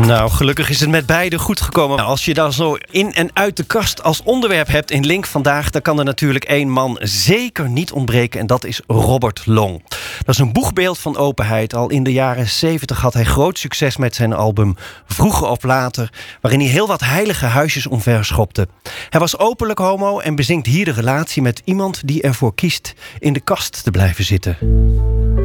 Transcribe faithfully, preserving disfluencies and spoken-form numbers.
Nou, gelukkig is het met beide goed gekomen. Als je dan zo in en uit de kast als onderwerp hebt in Link vandaag, dan kan er natuurlijk één man zeker niet ontbreken en dat is Robert Long. Dat is een boegbeeld van openheid. Al in de jaren zeventig had hij groot succes met zijn album Vroeger of Later, waarin hij heel wat heilige huisjes omverschopte. Hij was openlijk homo en bezingt hier de relatie met iemand die ervoor kiest in de kast te blijven zitten.